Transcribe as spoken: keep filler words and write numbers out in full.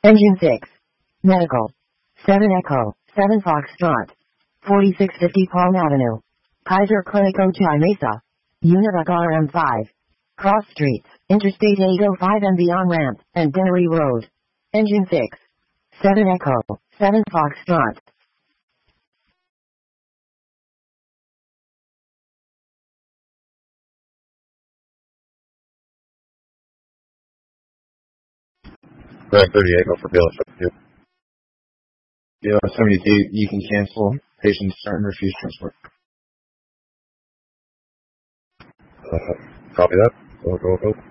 Engine six. Medical. seven Echo, seven Foxtrot. forty-six fifty Palm Avenue. Kaiser Clinic Ojai Mesa. Univac R M five. Cross Streets, Interstate eight oh five and beyond ramp, and Dennery Road. Engine six. seven Echo, seven Foxtrot. Greg thirty Echo for dealership. Yep. Yeah, seventy-eight, you can cancel. Patients starting to refuse transport. Uh, copy that. Go, go, go.